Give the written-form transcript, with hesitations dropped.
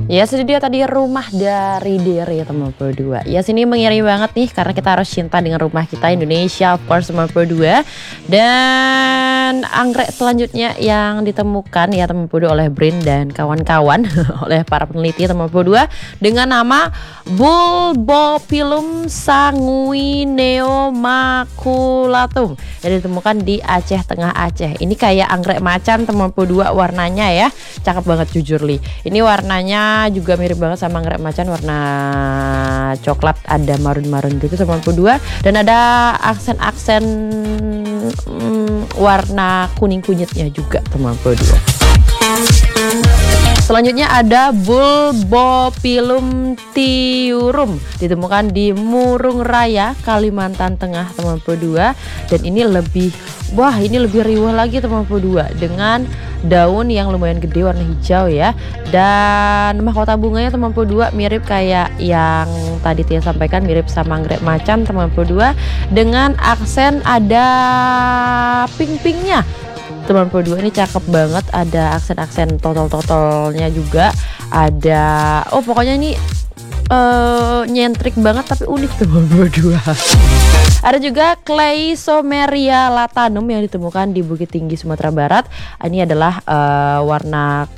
Ya, itu dia tadi rumah dari Dere 92. Ya, sini mengiringi banget nih karena kita harus cinta dengan rumah kita Indonesia of course 92. Dan anggrek selanjutnya yang ditemukan ya 92 oleh Brin dan kawan-kawan oleh para peneliti 92 dengan nama Bulbopilum sanguineomaculatum yang ditemukan di Aceh Tengah Aceh. Ini kayak anggrek macan 92 warnanya ya. Cakep banget jujur Li. Ini warnanya juga mirip banget sama anggrek macan, warna coklat ada marun-marun gitu 92 dan ada aksen-aksen warna kuning kunyitnya juga 92. Selanjutnya ada Bulbopilum tiurum ditemukan di Murung Raya, Kalimantan Tengah 92 dan ini lebih riuh lagi 92 dengan daun yang lumayan gede warna hijau ya. Dan mahkota bunganya 92 mirip kayak yang tadi Tia sampaikan, mirip sama anggrek macan 92 dengan aksen ada pink-pinknya. 92 ini cakep banget, ada aksen-aksen totol-totolnya juga ada. Pokoknya ini nyentrik banget tapi unik 92. Ada juga Cleisomeria latanum yang ditemukan di Bukit Tinggi Sumatera Barat. Ini adalah warna